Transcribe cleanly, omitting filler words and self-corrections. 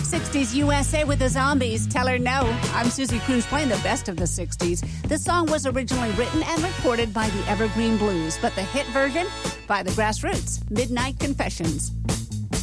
60s USA with the Zombies. Tell her no. I'm Susie Cruz playing the best of the 60s. The song was originally written and recorded by the Evergreen Blues, but the hit version by the Grassroots. Midnight Confessions.